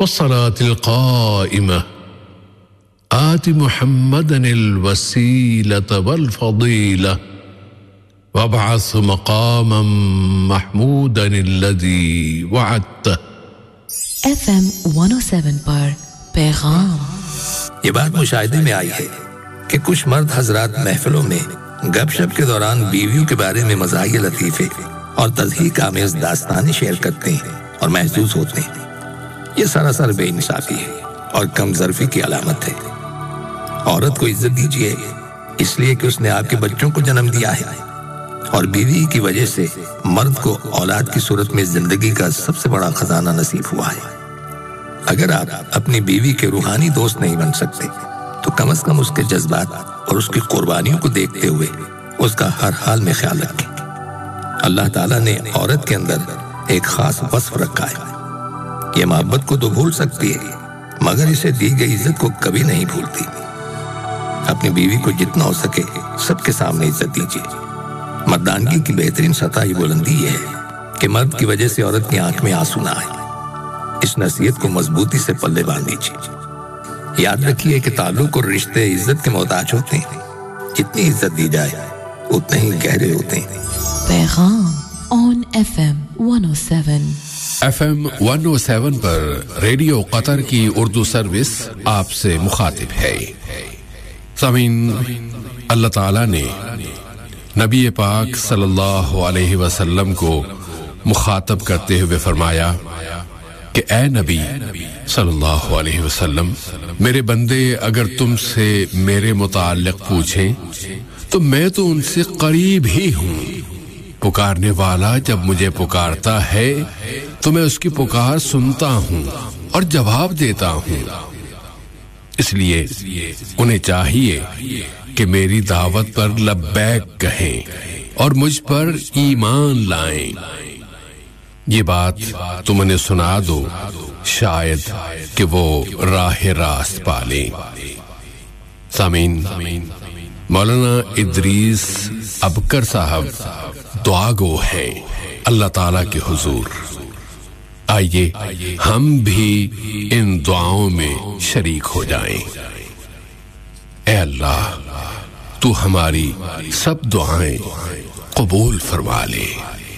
والصلاة القائمة آت محمدا الوسيلة والفضيلة وابعث مقاما محمودا الذي وعدته FM 107 پر پیغام یہ بات مشاہدے میں آئی ہے کہ کچھ مرد حضرات محفلوں میں گپ شپ کے دوران بیویوں کے بارے میں مزاحیہ لطیفے اور تضحیک آمیز داستانیں شیئر کرتے ہیں اور محظوظ ہوتے ہیں. یہ سراسر بے انصافی ہے اور کم ظرفی کی علامت ہے. عورت کو عزت دیجیے اس لیے کہ اس نے آپ کے بچوں کو جنم دیا ہے اور بیوی کی وجہ سے مرد کو اولاد کی صورت میں زندگی کا سب سے بڑا خزانہ نصیب ہوا ہے. اگر آپ اپنی بیوی کے روحانی دوست نہیں بن سکتے تو کم از کم اس کے جذبات اور اس کی قربانیوں کو دیکھتے ہوئے اس کا ہر حال میں خیال رکھیں. اللہ تعالیٰ نے عورت کے اندر ایک خاص وصف رکھا ہے. یہ محبت کو تو بھول سکتی ہے مگر اسے دی گئی عزت کو کبھی نہیں بھولتی. اپنی بیوی کو جتنا ہو سکے سب کے سامنے عزت دیجیے. مردانگی کی بہترین سطح یہ بلندی یہ ہے کہ مرد کی وجہ سے عورت کی آنکھ میں آنسو نہ آئے. اس نصیحت کو مضبوطی سے پلے باندھ دیجیے. یاد رکھیے کہ تعلق اور رشتے عزت کے محتاج ہوتے ہیں. جتنی عزت دی جائے اتنے ہی گہرے ہوتے ہیں. پیغام on FM 107 FM 107 per radio قطر کی اردو سروس آپ سے مخاطب ہے. سامعین، اللہ تعالیٰ نے نبی پاک صلی اللہ علیہ وسلم کو مخاطب کرتے ہوئے فرمایا کہ اے نبی صلی اللہ علیہ وسلم، میرے بندے اگر تم سے میرے متعلق پوچھیں تو میں تو ان سے قریب ہی ہوں. پکارنے والا جب مجھے پکارتا ہے تو میں اس کی پکار سنتا ہوں اور جواب دیتا ہوں. اس لیے انہیں چاہیے کہ میری دعوت پر لبیک کہیں اور مجھ پر ایمان لائیں. یہ بات تم انہیں سنا دو، شاید کہ وہ راہ راست پالیں. سامعین، مولانا ادریس ابکر صاحب دعا گو ہیں اللہ تعالیٰ کے حضور. آئیے ہم بھی ان دعاؤں میں شریک ہو جائیں. اے اللہ، تو ہماری سب دعائیں قبول فرما لے.